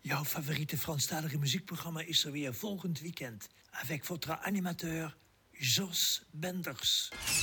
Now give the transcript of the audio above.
Jouw favoriete Franstalige muziekprogramma is er weer volgend weekend. Avec votre animateur Jos Benders.